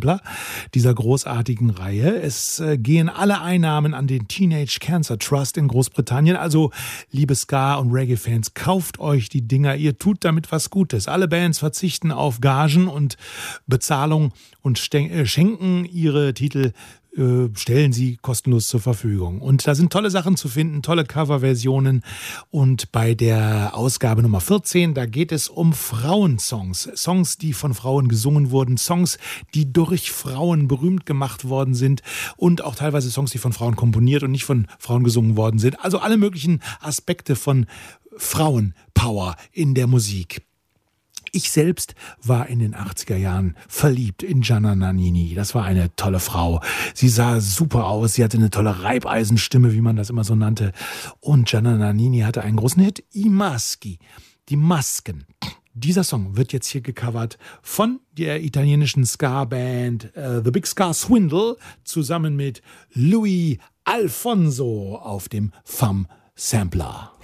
Sampler dieser großartigen Reihe. Es gehen alle Einnahmen an den Teenage Cancer Trust in Großbritannien. Also, liebe Ska- und Reggae-Fans, kauft euch die Dinger. Ihr tut damit was Gutes. Alle Bands verzichten auf Gagen und Bezahlung und schenken ihre Titel, stellen sie kostenlos zur Verfügung. Und da sind tolle Sachen zu finden, tolle Coverversionen. Und bei der Ausgabe Nummer 14, da geht es um Frauensongs. Songs, die von Frauen gesungen wurden, Songs, die durch Frauen berühmt gemacht worden sind und auch teilweise Songs, die von Frauen komponiert und nicht von Frauen gesungen worden sind. Also alle möglichen Aspekte von Frauenpower in der Musik. Ich selbst war in den 80er Jahren verliebt in Gianna Nannini. Das war eine tolle Frau. Sie sah super aus. Sie hatte eine tolle Reibeisenstimme, wie man das immer so nannte. Und Gianna Nannini hatte einen großen Hit, I Maschi, die Masken. Dieser Song wird jetzt hier gecovert von der italienischen Ska-Band The Big Ska Swindle zusammen mit Louis Alfonso auf dem Fam Sampler.